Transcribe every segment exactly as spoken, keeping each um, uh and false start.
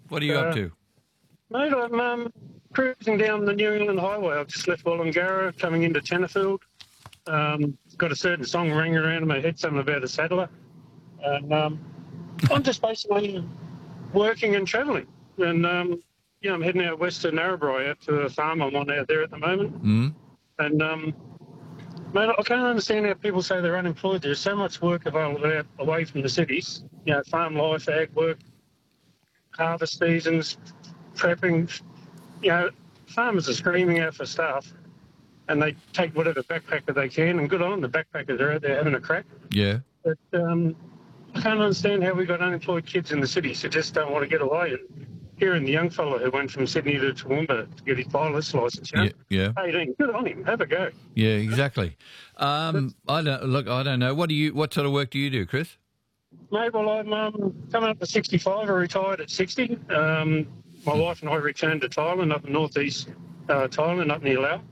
What are you uh, up to? Mate, I'm um, cruising down the New England Highway. I've just left Wollongara, coming into Tenterfield. Um, got a certain song ringing around in my head, something about a saddler. And um, I'm just basically working and travelling. And, um, yeah, I'm heading out west to Narrabri, out to a farm I'm on out there at the moment. Mm. And, um, mate, I can't understand how people say they're unemployed. There's so much work available out away from the cities. You know, farm life, ag work, harvest seasons, prepping. You know, farmers are screaming out for staff, and they take whatever backpacker they can, and good on them, the backpackers are out there having a crack. Yeah. But um, I can't understand how we've got unemployed kids in the cities who just don't want to get away. And hearing the young fella who went from Sydney to Toowoomba to get his pilot's licence, you know, Yeah, yeah. eighteen, good on him, have a go. Yeah, exactly. Um, I don't look. I don't know. What do you? What sort of work do you do, Chris? Mate, well, I'm um, coming up to sixty-five. I retired at sixty. Um, my wife and I returned to Thailand, up in northeast uh, Thailand, up near Laos.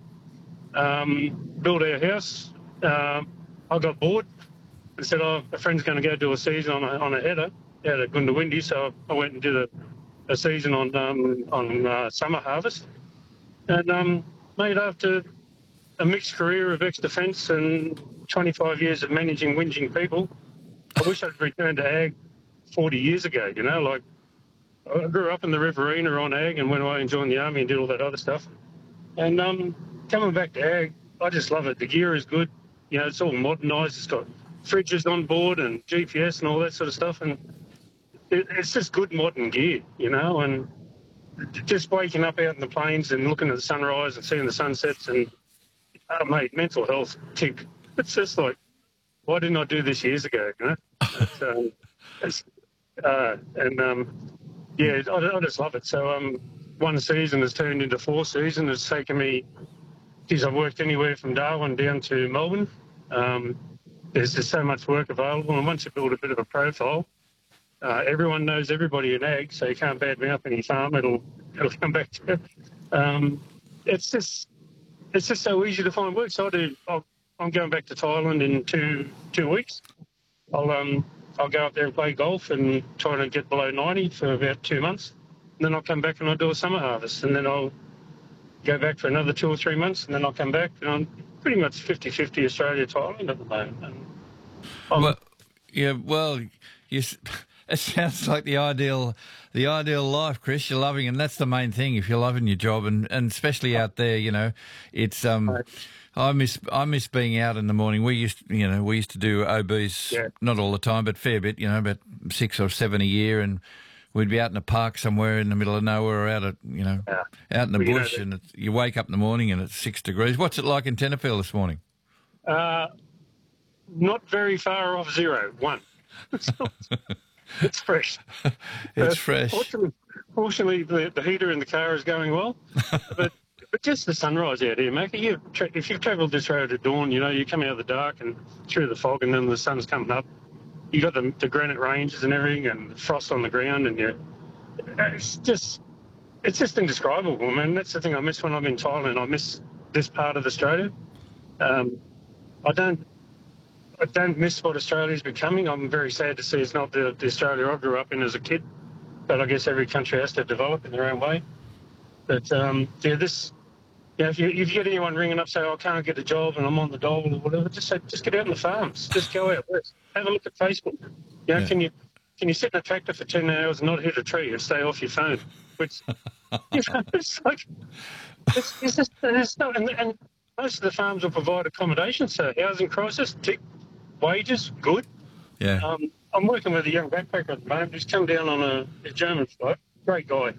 Um, built our house. Um, I got bored and said, oh, a friend's going to go do a season on a, on a header out at Goondiwindi. So I went and did a, a season on um, on uh, summer harvest. And, um, mate, after a mixed career of ex-defence and twenty-five years of managing whinging people, I wish I'd returned to ag forty years ago, you know, like I grew up in the Riverina on ag and went away and joined the army and did all that other stuff. And um, coming back to ag, I just love it. The gear is good. You know, it's all modernised. It's got fridges on board and G P S and all that sort of stuff. And it, it's just good modern gear, you know, and just waking up out in the plains and looking at the sunrise and seeing the sunsets and, oh, mate, mental health tick. It's just like, why didn't I do this years ago, you know? It's, um, it's, uh, and, um, yeah, I, I just love it. So um, one season has turned into four seasons. It's taken me, geez, I've worked anywhere from Darwin down to Melbourne. Um, there's just so much work available. And once you build a bit of a profile, uh, everyone knows everybody in ag, so you can't badmouth any farm. It'll, it'll come back to you. Um, it's just, it's just so easy to find work. So I do, I'll, I'm going back to Thailand in two two weeks. I'll um I'll go up there and play golf and try to get below ninety for about two months. And then I'll come back and I'll do a summer harvest. And then I'll go back for another two or three months. And then I'll come back. And I'm pretty much fifty-fifty Australia-Thailand at the moment. And well, yeah, well, you, it sounds like the ideal the ideal life, Chris. You're loving, and that's the main thing. If you're loving your job, and, and especially out there, you know, it's um. Right. I miss I miss being out in the morning. We used you know we used to do O Bs, yeah. Not all the time, but fair bit. You know, about six or seven a year, and we'd be out in a park somewhere in the middle of nowhere, or out at you know yeah. out in the well, bush, you know, and it's, you wake up in the morning and it's six degrees. What's it like in Tenterfield this morning? Uh, not very far off zero. One. It's fresh. It's uh, fresh. Fortunately, fortunately the, the heater in the car is going well, but. But just the sunrise out here, mate. You tra- if you've travelled this road at dawn, you know, you come out of the dark and through the fog and then the sun's coming up. You got the, the granite ranges and everything and the frost on the ground and you it's just, it's just indescribable, man. That's the thing I miss when I'm in Thailand. I miss this part of Australia. Um, I don't, I don't miss what Australia's becoming. I'm very sad to see it's not the, the Australia I grew up in as a kid. But I guess every country has to develop in their own way. But, um, yeah, this... Yeah, if you, if you get anyone ringing up saying, oh, I can't get a job and I'm on the dole or whatever, just say, just get out on the farms. Just go out west. Have a look at Facebook. You know, yeah. can you can you sit in a tractor for ten hours and not hit a tree and stay off your phone? Which, you know, it's like, it's, it's just, it's not, and, and most of the farms will provide accommodation, so housing crisis, tick, wages, good. Yeah. Um, I'm working with a young backpacker at the moment who's come down on a, a German flight. Great guy.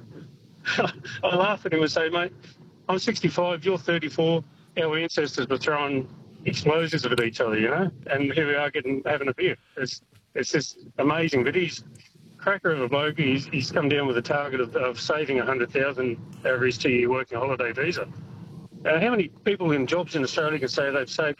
I laugh at him and say, mate, I'm sixty-five, you're thirty-four. Our ancestors were throwing explosives at each other, you know, and here we are getting having a beer. It's it's just amazing. But he's a cracker of a bloke. He's, he's come down with a target of, of saving one hundred thousand dollars over his two-year working holiday visa. Uh, how many people in jobs in Australia can say they've saved